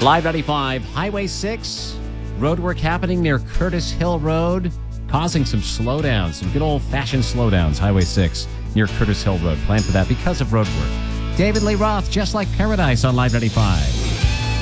Live 95, Highway 6, roadwork happening near Curtis Hill Road, causing some slowdowns, some good old-fashioned slowdowns. Highway 6 near Curtis Hill Road. Plan for that because of roadwork. David Lee Roth, Just Like Paradise on Live 95.